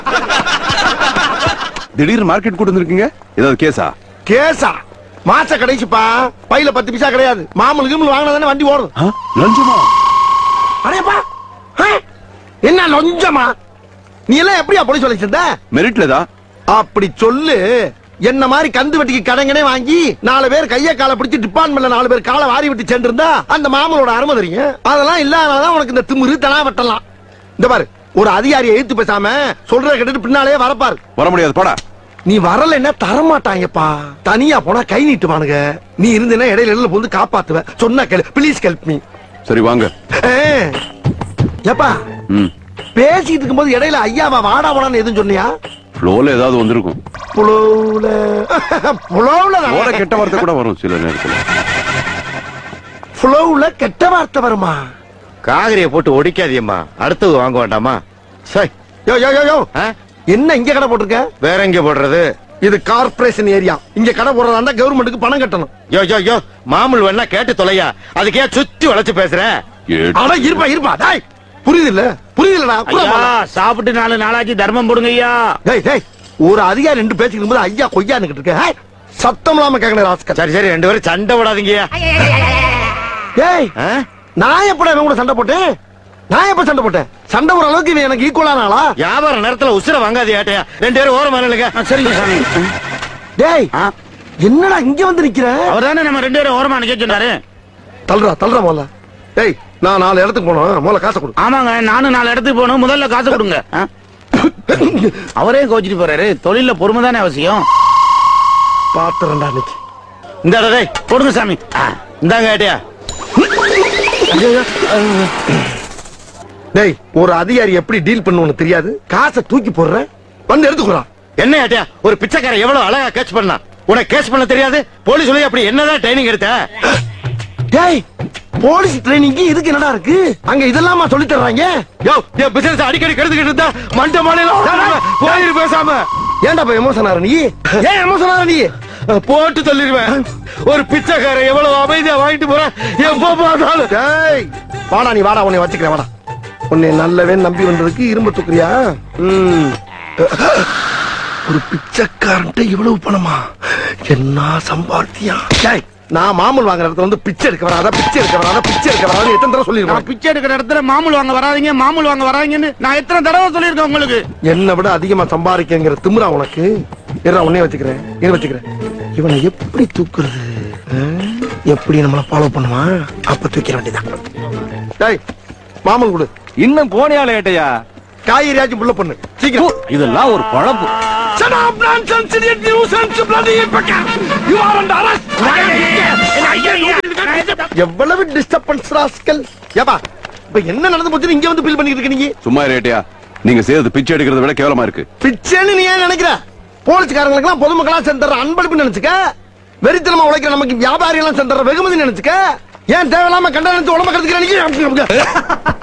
திடீர்னு மார்க்கெட் கூட்டு வந்திருக்கீங்க, ஏதாவது கேஸா? கேசா? மாச கடைசிப்பா, பையில 10 பைசா கிடையாது. மாமூல் கிமூல் வாங்கினா தானே வண்டி ஓடும். லஞ்சமா? அடேப்பா, என்ன லஞ்சமா? நீ எல்லாம் எப்படியா போலீஸ் வேலைக்கு சேர்ந்த? மெரிட்லதா? அப்படி சொல்லு. என்ன மாதிரி கந்து வெட்டிக்கு கடங்கனே வாங்கி 4 பேர் கைய காலை பிடிச்சி டிபார்ட்மெண்ட்ல 4 பேர் காலை வாரி விட்டு சென்றிருந்தா அந்த மாமலோட அருமை தெரியும். அதெல்லாம் இல்லாதனாலதான் உனக்கு இந்த திமிரு தனா வெட்டலாம். இந்த பாரு, ஒரு அதிகாரியை எழுத்து பேசாம சொல்றத கேட்டுட்டு பின்னாலே வரப்பாரு. வர முடியாது, போடா. நீ வரலன்னா தரமாட்டாங்கப்பா. தனியா போனா கை நீட்டுவானுங்க. நீ இருந்தேன்னா இடையில வந்து காப்பாத்துவ. சொன்னா கேளு, ப்ளீஸ் ஹெல்ப் மீ. சரி வாங்க. ஏப்பா, பேசிட்டு இருக்கும்போது இடையில ஐயாவா வாடா வாடான்னு எதுவும் சொன்னியா? ஃப்ளோல ஏதாவது வந்திருக்கும். புலவுல கெட்ட வார்த்தை கூட வரும் சில நேரத்துல. புலவுல கெட்ட வார்த்தை வருமா? காகரிய போட்டு ஒடிக்காதியம்மா, அடுத்தது வாங்க வேண்டாமா? சரி. யோ யோ யோ யோ, என்ன இங்க கடை போட்டிருக்க? வேற எங்க போடுறது? இது கார்பரேஷன் ஏரியா. இங்க கடை போடுறதா கவர்மெண்ட்டுக்கு பணம் கட்டணும். யோ யோ யோ, மாமூல் வேணா கேட்டு தொலையா, அதுக்கே சுத்தி வளைச்சு பேசுற. அட இருப்பா இருப்பா, டேய் புரியுது இல்ல? புரியுதுலடா. சாப்பிட்டு 4 நாளாச்சு தர்மம் போடுங்க ஐயா. டேய் டேய், ஒரு அதிகாரி 2 பேசிக்கும் போது ஐயா கொய்யான்னு இருக்க. சத்தம் இல்லாம கேட்கணும் ராஸ்கல். சரி சரி, 2 பேரும் சண்டை போடாதீங்கய்யா. டேய், நான் எப்படா இவன் கூட சண்டை போட்டேன்? நான் எப்ப சண்டை போட்டேன்? சண்டை போற அளவுக்கு இவன் எனக்கு ஈக்குவலான ஆளா? வியாபார நேரத்துல உசுர வாங்காதே ஏட்டையா. 2 பேரும் ஓரமா நில்லுங்க. சரிங்க சாமி. டேய், என்னடா இங்க வந்து நிக்கிற? அவர்தானே நம்ம 2 பேரும் ஓரமா நிக்க சொன்னாரு. தள்ளுறா தள்ளுறா முதல்ல. டேய், நான் 4 இடத்துக்கு போனோம், முதல்ல காசை கொடு. ஆமாங்க, நானும் 4 இடத்துக்கு போகணும், முதல்ல காசு கொடுங்க. அவரே கோச்சிட்டு போறாரு. தொழில பொறுமை தானே அவசியம். பாத்துறேன்டா இன்னைக்கு. இந்த டேய் போடுங்க சாமி. இந்தாங்க ஏட்டையா. டேய், ஒரு அதிகாரி எப்படி டீல் பண்ணுவோன்னு தெரியாது. காசை தூக்கி போடுற, வந்து எடுத்துக்கோடா. என்ன ஏட்டையா, ஒரு பிச்சைக்காரன் எவ்வளவு அழகா கேட்ச் பண்ணா, உனக்கு கேட்ச் பண்ண தெரியாது? போலீஸ் சொல்லி அப்படி என்னதான் ட்ரைனிங் எடுத்த? டேய், போலீஸ் ட்ரைனிங் இதுக்கு என்னடா இருக்கு? அங்க இதெல்லாமா சொல்லி தர்றாங்க? யோ, என் பிசினஸ் அடிக்கடி கெடுத்துக்கிட்டு இருந்தா மண்ட மாலையில போயிரு பேசாம. ஏன்டா போய் எமோஷன் ஆற நீ? ஏன் எமோஷன் ஆற நீ? போட்டு சொல்லிடுவேன். ஒரு பிச்சைக்காரன் எவ்வளவு அமைதியா வாங்கிட்டு போற, எப்ப பார்த்தாலும். டேய் வாடா, நீ வாடா, உன்னை வச்சுக்கிறேன் வாடா. உன்னை நல்லவே நம்பி வந்ததுக்கு இரும்பு தூக்குறியா? ஒரு பிச்சைக்காரன்ட்ட இவ்வளவு பணமா? என்ன சம்பாத்தியா? டேய், நான் மாமூல் வாங்குற இடத்துல வந்து பிச்சை எடுக்க வராத, பிச்சை எடுக்க வராத, பிச்சை எடுக்க வராத எத்தனை தடவை சொல்லிருக்கேன்? பிச்சை எடுக்கிற இடத்துல மாமூல் வாங்க வராதீங்க, மாமூல் வாங்க வராதீங்கன்னு நான் எத்தனை தடவை சொல்லியிருக்கேன் உங்களுக்கு? என்னை விட அதிகமா சம்பாதிக்கிற திமிரா உனக்கு? இருடா, உன்னைய வச்சுக்கிறேன், இதை வச்சுக்கிறேன். இவனை எப்படி தூக்குறது? எப்படி நம்மள ஃபாலோ பண்ணுவான்? அப்ப தூக்கிற வேண்டியதான். டேய், மாமூல் கொடு. இன்னும் போனியால ஏட்டையா? காய்கறியாச்சும் புள்ள பண்ணு சீக்கிரம். இதெல்லாம் ஒரு பழப்பு. Shut up, nonsense, idiot, nuisance, bloody hypocrite! You are under arrest! எவ்வளவு டிஸ்டர்பன்ஸ் ராஸ்கல். ஏப்பா, இப்ப என்ன நடந்து போச்சு இங்க வந்து ஃபீல் பண்ணிட்டு இருக்க நீங்க? சும்மா ஏட்டையா, நீங்க செய்யறது பிச்சை எடுக்கிறத விட கேவலமா இருக்கு. பிச்சைன்னு நீ ஏன் நினைக்கிற? போலீஸ்காரங்களுக்கு எல்லாம் பொதுமக்களா சென்ற அன்பளிப்பு நினைச்சுக்க. வெறித்தனமா உழைக்கிற நமக்கு வியாபாரிகள் எல்லாம் சென்ற வெகுமதி நினைச்சுக்க. ஏன் தேவையில்லாம கண்ட நினைச்சு உடம்பு கெடுத்துக்கிற நீங்க?